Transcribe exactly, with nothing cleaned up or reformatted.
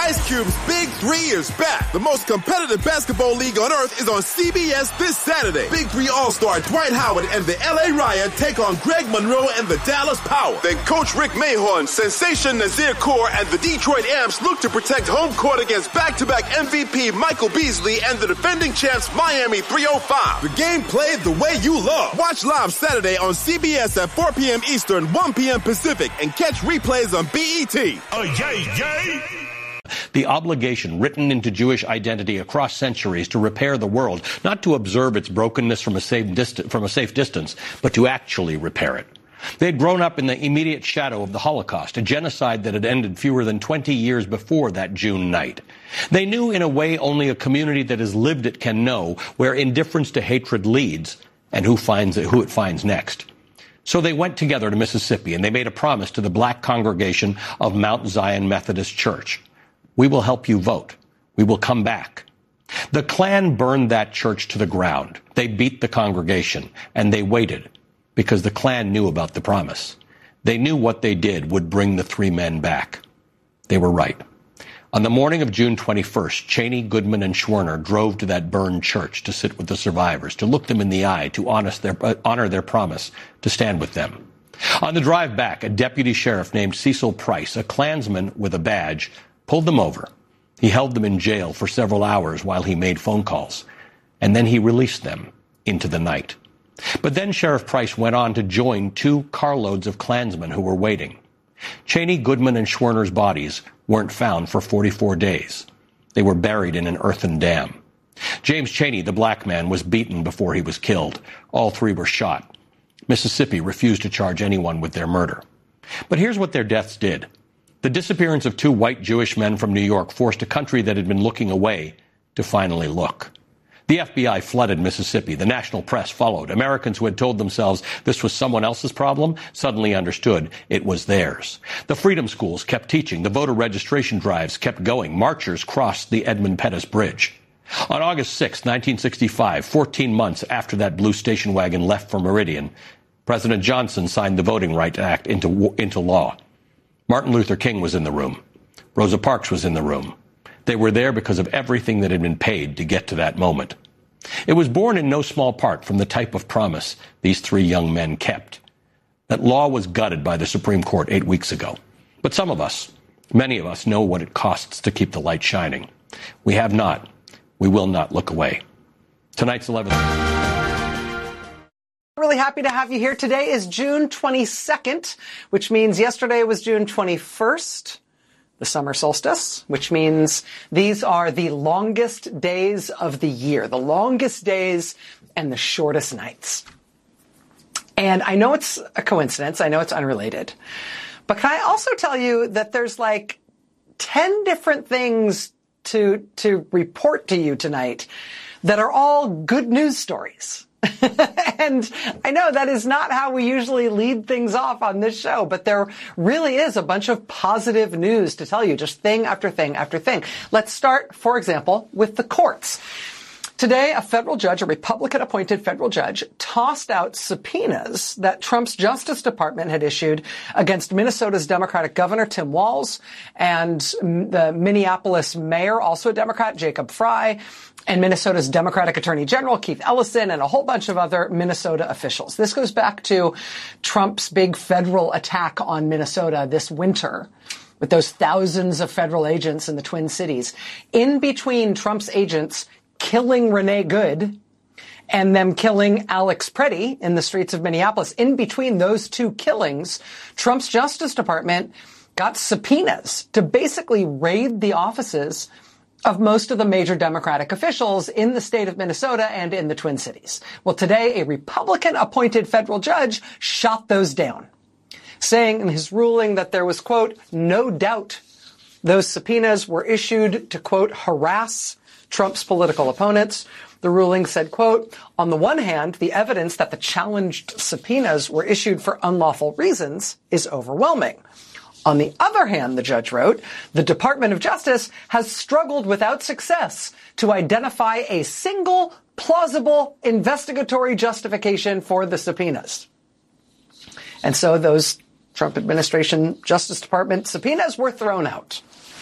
Ice Cube's Big Three is back. The most competitive basketball league on earth is on C B S this Saturday. Big Three All-Star Dwight Howard and the L A Riot take on Greg Monroe and the Dallas Power. Then Coach Rick Mahorn, Sensation Nazir Kaur, and the Detroit Amps look to protect home court against back-to-back M V P Michael Beasley and the defending champs Miami three oh five. The game played the way you love. Watch live Saturday on C B S at four p.m. Eastern, one p.m. Pacific, and catch replays on B E T. Oh, yay, yay! The obligation written into Jewish identity across centuries to repair the world, not to observe its brokenness from a safe, dist- from a safe distance, but to actually repair it. They had grown up in the immediate shadow of the Holocaust, a genocide that had ended fewer than twenty years before that June night. They knew in a way only a community that has lived it can know, where indifference to hatred leads and who finds it, who it finds next. So they went together to Mississippi and they made a promise to the black congregation of Mount Zion Methodist Church. We will help you vote. We will come back. The Klan burned that church to the ground. They beat the congregation, and they waited because the Klan knew about the promise. They knew what they did would bring the three men back. They were right. On the morning of June twenty-first, Cheney, Goodman, and Schwerner drove to that burned church to sit with the survivors, to look them in the eye, to honor their, uh, honor their promise to stand with them. On the drive back, a deputy sheriff named Cecil Price, a Klansman with a badge, pulled them over. He held them in jail for several hours while he made phone calls, and then he released them into the night. But then Sheriff Price went on to join two carloads of Klansmen who were waiting. Cheney, Goodman, and Schwerner's bodies weren't found for forty-four days. They were buried in an earthen dam. James Cheney, the black man, was beaten before he was killed. All three were shot. Mississippi refused to charge anyone with their murder. But here's what their deaths did. The disappearance of two white Jewish men from New York forced a country that had been looking away to finally look. The F B I flooded Mississippi. The national press followed. Americans who had told themselves this was someone else's problem suddenly understood it was theirs. The freedom schools kept teaching. The voter registration drives kept going. Marchers crossed the Edmund Pettus Bridge. On August sixth, nineteen sixty-five, fourteen months after that blue station wagon left for Meridian, President Johnson signed the Voting Rights Act into, into law. Martin Luther King was in the room. Rosa Parks was in the room. They were there because of everything that had been paid to get to that moment. It was born in no small part from the type of promise these three young men kept. That law was gutted by the Supreme Court eight weeks ago. But some of us, many of us, know what it costs to keep the light shining. We have not. We will not look away. Tonight's eleventh. Really happy to have you here. Today is June twenty-second, which means yesterday was June twenty-first, the summer solstice, which means these are the longest days of the year, the longest days and the shortest nights. And I know it's a coincidence. I know it's unrelated. But can I also tell you that there's like ten different things to, to report to you tonight that are all good news stories. And I know that is not how we usually lead things off on this show, but there really is a bunch of positive news to tell you, just thing after thing after thing. Let's start, for example, with the courts. Today, a federal judge, a Republican-appointed federal judge, tossed out subpoenas that Trump's Justice Department had issued against Minnesota's Democratic Governor Tim Walz and the Minneapolis mayor, also a Democrat, Jacob Frey, and Minnesota's Democratic Attorney General Keith Ellison, and a whole bunch of other Minnesota officials. This goes back to Trump's big federal attack on Minnesota this winter, with those thousands of federal agents in the Twin Cities. In between Trump's agents killing Renee Good and them killing Alex Preddy in the streets of Minneapolis, in between those two killings, Trump's Justice Department got subpoenas to basically raid the offices of most of the major Democratic officials in the state of Minnesota and in the Twin Cities. Well, today, a Republican-appointed federal judge shot those down, saying in his ruling that there was, quote, no doubt those subpoenas were issued to, quote, harass Trump's political opponents. The ruling said, quote, on the one hand, the evidence that the challenged subpoenas were issued for unlawful reasons is overwhelming. On the other hand, the judge wrote, the Department of Justice has struggled without success to identify a single plausible investigatory justification for the subpoenas. And so those Trump administration Justice Department subpoenas were thrown out.